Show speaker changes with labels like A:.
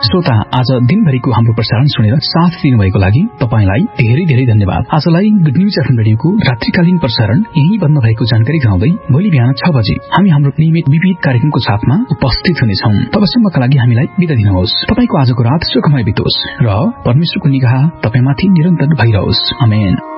A: श्रोता, आज दिनभरिको हाम्रो प्रसारण सुनेर साथ दिनुभएको लागि तपाईलाई धेरै धेरै धन्यवाद। आजलाई गुड न्यूज एफएम रेडियोको रात्रिकालीन प्रसारण यही बन्द भएको जानकारी गराउँदै भोलि बिहान 6 बजे हामी हाम्रो नियमित विविध कार्यक्रमको साथमा उपस्थित हुनेछौं। तबसम्मका लागि हामीलाई बिदा दिनुहोस्। तपाईको आजको रात सुखमय बितोस् र परमेश्वरको निगाह तपाईमाथि निरन्तर भइरहोस्। आमेन।